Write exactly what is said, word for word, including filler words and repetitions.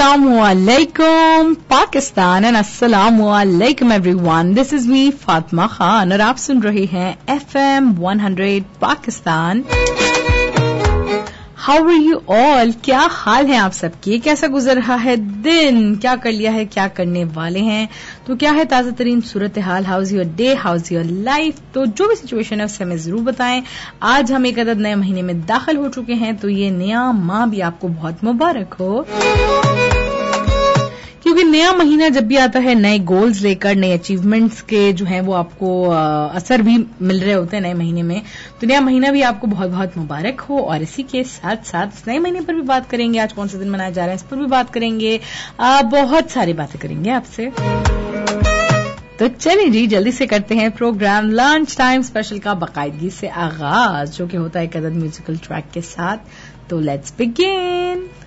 अस्सलामुअलैकुम पाकिस्तान एंड अस्सलामुअलैकुम everyone. This is me Fatima Khan और आप सुन रहे हैं F M one hundred Pakistan. How are you all? क्या हाल है आप सबके? कैसा गुजर रहा है दिन? क्या कर लिया है? क्या करने वाले हैं? तो क्या है ताजा तरीन सूरत हाल? How is your day? How is your life? तो जो भी सिचुएशन है उससे हमें जरूर बताएं। आज हम एक अदद नए महीने में दाखिल हो चुके हैं, तो ये नया माह भी आपको बहुत मुबारक हो, क्योंकि नया महीना जब भी आता है नए गोल्स लेकर, नए अचीवमेंट्स के जो हैं वो आपको आ, असर भी मिल रहे होते हैं नए महीने में। तो नया महीना भी आपको बहुत बहुत मुबारक हो। और इसी के साथ साथ इस नए महीने पर भी बात करेंगे, आज कौन से दिन मनाए जा रहे हैं इस पर भी बात करेंगे, आ, बहुत सारी बातें करेंगे आपसे। तो चलिए जी जल्दी से करते हैं प्रोग्राम लंच टाइम स्पेशल का बाकायदगी से आगाज, जो कि होता है एक अदद म्यूजिकल ट्रैक के साथ। तो लेट्स बिगिन।